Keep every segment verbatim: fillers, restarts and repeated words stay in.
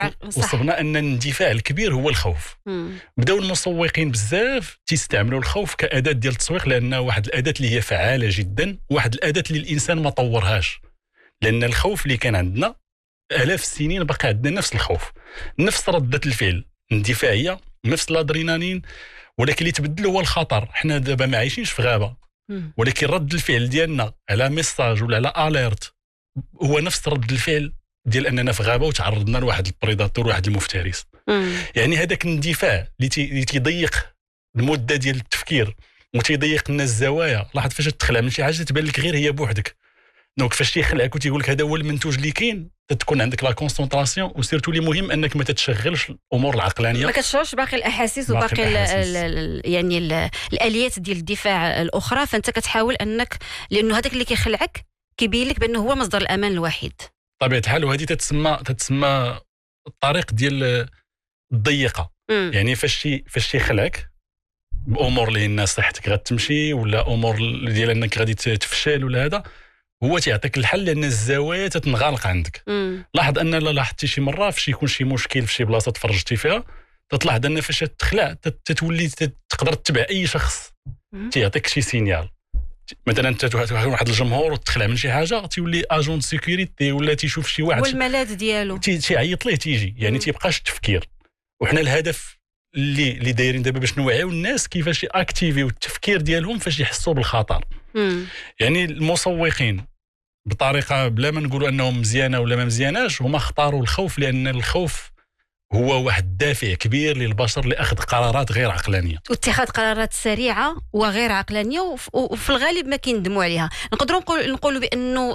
وصلنا ان الاندفاع الكبير هو الخوف. مم. بداو المسوقين بزاف تيستعملوا الخوف كأداة ديال التسويق، لأنه واحد الأداة اللي هي فعالة جدا، واحد الأداة اللي الإنسان ما طورهاش، لأن الخوف اللي كان عندنا آلاف السنين بقى عندنا نفس الخوف، نفس ردة الفعل اندفاعية، نفس الادرينالين، ولكن اللي تبدل هو الخطر. حنا دابا ما عايشينش في غابة، ولكن رد الفعل ديالنا على ميساج ولا على اليرت هو نفس رد الفعل ديال اننا في غابه وتعرضنا لواحد البريداتور واحد المفترس. مم. يعني هذاك الاندفاع اللي تيضيق المده ديال التفكير وتيضيق لنا الزوايا. لاحظ فاش تخلع من شي حاجه تبان لك غير هي بوحدك، دونك فاش تيخلعك وتيقول لك هذا هو المنتوج اللي كاين، تكون عندك لا كونسونطراسيون، وسيرتو اللي مهم انك ما تتشغلش الامور العقلانيه، ما كتشغلش باقي الاحاسيس وباقي ال ال يعني ال الاليات ديال الدفاع الاخرى. فانت كتحاول انك، لانه هذاك اللي كيخلعك كيبين لك بانه هو مصدر الامان الوحيد طبيعة الحال. وهذه تتسمى تتسمى الطريق ديال الضيقه. م. يعني فاش فاش يخلعك بامور اللي الناس صحتك غتمشي، ولا امور ديال انك غادي تفشل ولا هذا، هو تيعطيك الحل لان الزوايا تتنغلق عندك. م. لاحظ ان لا لاحظتي شي مره فاش يكون شي مشكل في شي بلاصه تفرجتي فيها، تطلع ان فاش تخلع تتولي تقدر تتبع اي شخص تيعطيك شي سينيال. مثلا انت واحد الجمهور وتخلع من شي حاجه، تيولي اجون سيكوريتي ولا تيشوف شي واحد والملاذ ديالو تيعيط ليه تيجي، يعني تيبقاش التفكير. وحنا الهدف اللي اللي دايرين دابا باش نوعيو الناس كيفاش اكتيفيو التفكير ديالهم فاش يحسوا بالخطر. مم. يعني المسوقين بطريقه بلا ما نقولوا انهم مزيانه ولا ما مزياناش، هما اختاروا الخوف، لان الخوف هو واحد دافع كبير للبشر لاخذ قرارات غير عقلانيه، واتخاذ قرارات سريعه وغير عقلانيه، وفي الغالب ما كيندموا عليها. نقدروا نقول نقولوا بانه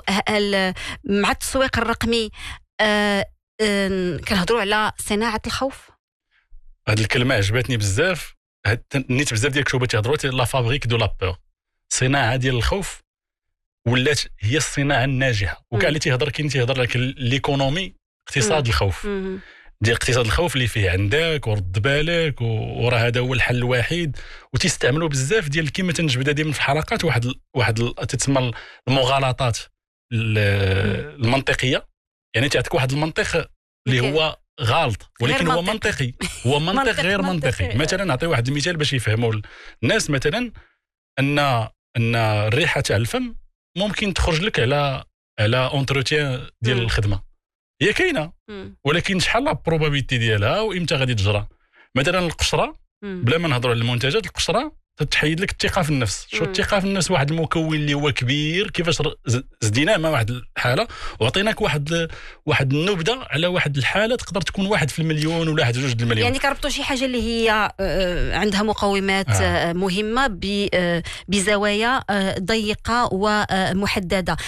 مع التسويق الرقمي آه آه كنهضروا على صناعه الخوف. هذه الكلمه عجبتني بزاف، نيت بزاف ديال الكتب تيهضروا لا فابريك دو لا بور، صناعه ديال الخوف ولات هي الصناعه الناجحه. وكاع اللي تيهضر كاين تيهضر لك ليكونومي، اقتصاد الخوف، ديال اقتصاد الخوف اللي فيه عندك ورد بالك وراه هذا هو الحل الوحيد. وتستعملوا بزاف ديال كما تنجبدها دائما في الحلقات واحد واحد تتسمى المغالطات المنطقيه. يعني تعطيك واحد المنطق اللي هو غلط ولكن هو منطقي، هو منطق غير منطقي. مثلا نعطي واحد المثال باش يفهموا الناس، مثلا ان ان الريحه تاع الفم ممكن تخرج لك على على اونتروتيان ديال الخدمه، هي كاينه، ولكن شحال لا بروبابيلتي ديالها وامتى غادي تجرى. مثلا القشره، بلا ما نهضروا على المنتجات، القشره تتحيد لك الثقه في النفس. شو الثقه في النفس؟ واحد المكون اللي هو كبير، كيفاش زديناه مع واحد الحاله وعطيناك واحد واحد النبذه على واحد الحاله تقدر تكون واحد في المليون ولا واحد جوج د المليون. يعني كربطوا شي حاجه اللي هي عندها مقومات آه. مهمه بزوايا ضيقه ومحدده.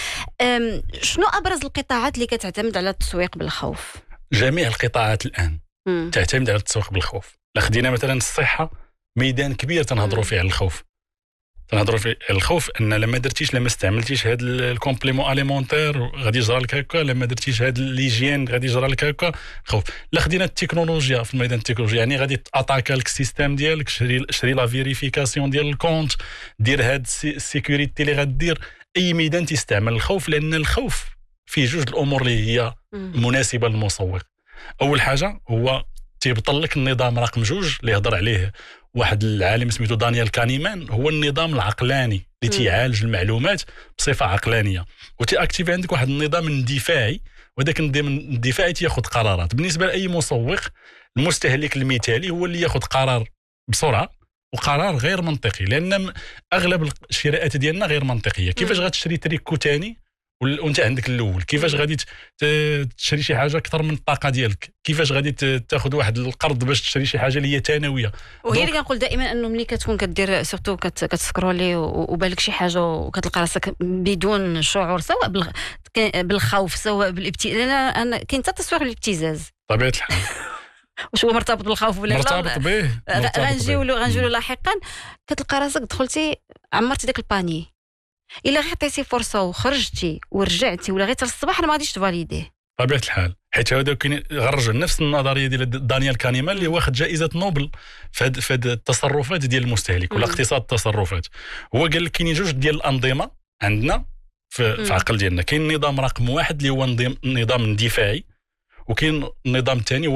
شنو ابرز القطاعات اللي كتعتمد على التسويق بالخوف؟ جميع القطاعات الان م. تعتمد على التسويق بالخوف. لا خدينا مثلا الصحه، ميدان كبير تنهضروا فيه على الخوف، تنهضروا فيه الخوف ان لما درتيش لما استعملتيش هذا الكومبليمون اليمونتير غادي يجرى لك هكا، لما درتيش هذا ليجين غادي يجرى لك هكا. خوف. لا خدينا التكنولوجيا في الميدان التكنولوجيا، يعني غادي تاتاكا لك السيستم ديالك، شري شري لا فيريفيكاسيون ديال الكونت، دير هاد السيكوريتي اللي غدير. اي ميدان تستعمل الخوف، لان الخوف فيه جوج الامور اللي هي مناسبه للمسوق. اول حاجه هو تيبطل لك النظام رقم جوج اللي يهضر عليه واحد العالم سميتو دانيال كانيمان، هو النظام العقلاني اللي تيعالج المعلومات بصفه عقلانيه، وتيأكتيفي عندك واحد النظام اندفاعي، وذاك النظام الاندفاعي تياخذ قرارات. بالنسبه لاي مسوق، المستهلك المثالي هو اللي ياخذ قرار بسرعه وقرار غير منطقي، لان اغلب الشراءات ديالنا غير منطقيه. كيفاش غتشري تريكو ثاني وانت عندك الاول؟ كيفاش غادي تشري شي حاجه اكثر من الطاقه ديالك؟ كيفاش غادي تاخذ واحد القرض باش تشري شي حاجه اللي هي ثانويه؟ وهي اللي كنقول دائما انه ملي كتكون كدير سورتو كتسكرولي وبالك شي حاجه وكتلقى راسك بدون شعور، سواء بالخوف سواء بالابتزاز. انا كاين حتى التسويق بالابتزاز طبيعه الحال. واش هو مرتبط بالخوف ولا لا؟ مرتبط به، غنجيو غنجيو لاحقا. كتلقى راسك دخلتي عمرتي داك الباني، الا غير عطيتي فرصه وخرجتي ورجعتي ولا غير حتى الصباح ما غاديش تفاليديه طبيعه الحال. حيت هذا كاين غنرجع نفس النظريه ديال دانيال كانيمان اللي واخد جائزه نوبل في هاد في هاد التصرفات ديال المستهلك ولا اقتصاد التصرفات. هو قال لك كاين جوج ديال الانظمه عندنا في, في عقل ديالنا. كاين نظام رقم واحد اللي هو نظام اندفاعي، وكاين النظام الثاني